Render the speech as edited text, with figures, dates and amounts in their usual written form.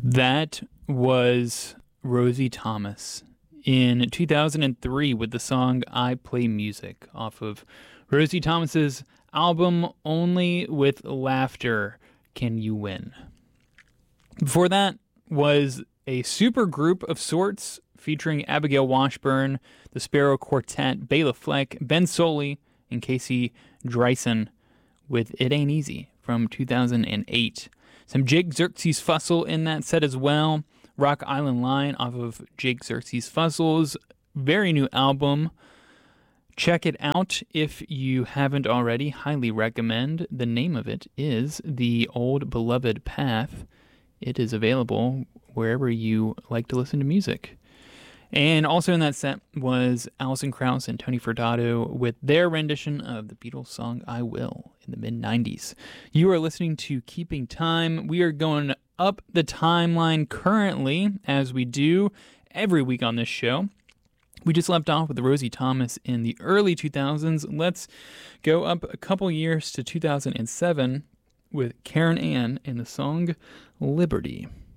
That was Rosie Thomas in 2003 with the song I Play Music off of Rosie Thomas's album Only with Laughter Can You Win. Before that was a super group of sorts featuring Abigail Washburn, the Sparrow Quartet, Bela Fleck, Ben Soley, and Casey Dreisen with It Ain't Easy from 2008. Some Jake Xerxes Fussell in that set as well. Rock Island Line off of Jake Xerxes Fussel's very new album. Check it out if you haven't already. Highly recommend. The name of it is The Old Beloved Path. It is available wherever you like to listen to music. And also in that set was Alison Krauss and Tony Furtado with their rendition of the Beatles song I Will in the mid-90s. You are listening to Keeping Time. We are going up the timeline currently, as we do every week on this show. We just left off with Rosie Thomas in the early 2000s. Let's go up a couple years to 2007 with Karen Ann in the song Liberty.